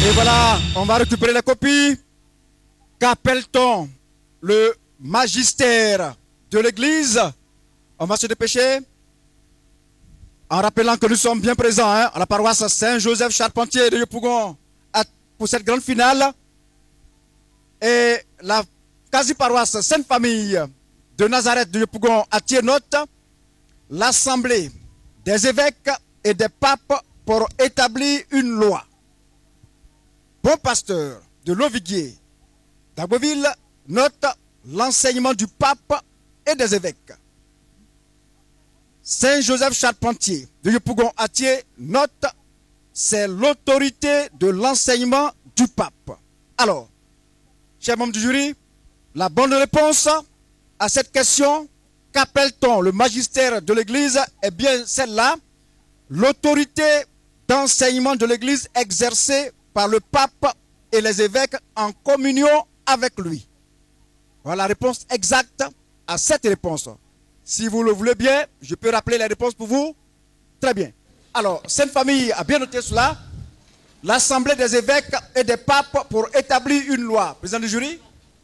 Et voilà, on va récupérer les copies. Qu'appelle-t-on le magistère de l'Église? On va se dépêcher. En rappelant que nous sommes bien présents à la paroisse Saint-Joseph Charpentier de Yopougon pour cette grande finale. Et la quasi-paroisse Sainte-Famille de Nazareth de Yopougon attire note l'Assemblée des évêques et des papes pour établir une loi. Bon pasteur de Loviguier d'Agboville note l'enseignement du pape et des évêques. Saint-Joseph Charpentier de Yopougon-Atier note c'est l'autorité de l'enseignement du pape. Alors, chers membres du jury, la bonne réponse à cette question, qu'appelle-t-on le magistère de l'Église, est bien celle-là, l'autorité d'enseignement de l'Église exercée par le pape et les évêques en communion avec lui. Voilà la réponse exacte à cette réponse. Si vous le voulez bien, je peux rappeler les réponses pour vous. Très bien. Alors, Sainte Famille a bien noté cela. L'Assemblée des évêques et des papes pour établir une loi. Président du jury?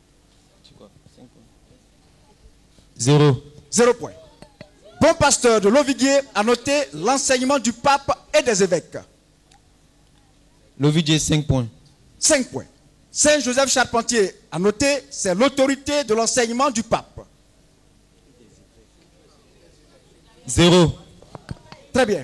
0. 0 point. Bon pasteur de Loviguier a noté l'enseignement du pape et des évêques. Loviguier, 5 points. 5 points. Saint-Joseph Charpentier a noté c'est l'autorité de l'enseignement du pape. 0. Très bien.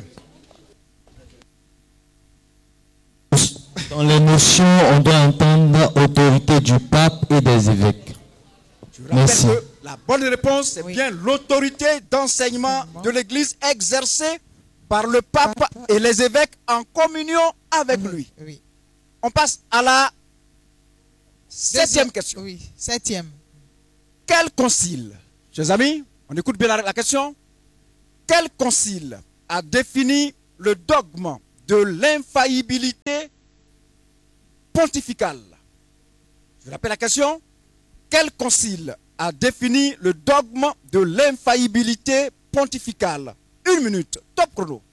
Dans les notions, on doit entendre autorité du pape et des évêques. Je rappelle Merci. que la bonne réponse, c'est bien l'autorité d'enseignement de l'Église exercée par le pape et les évêques en communion avec lui. Oui. On passe à la 7e question. Oui, 7e. Quel concile, chers amis, on écoute bien la question. Quel concile a défini le dogme de l'infaillibilité pontificale? Je rappelle la question. Quel concile a défini le dogme de l'infaillibilité pontificale? 1 minute, top chrono.